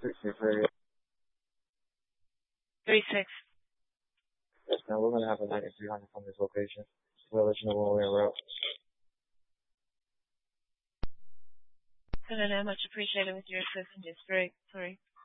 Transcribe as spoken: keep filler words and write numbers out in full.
Three six. Yes, now we're gonna have a ninety-three hundred from this location. We'll let you know when we're en route. Senator, much appreciated with your assistance. Yes, very sorry.